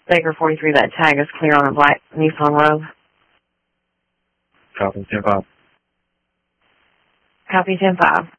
Baker 43, that tag is clear on a black Nissan Rogue. Copy, 10-5. Copy 10-5.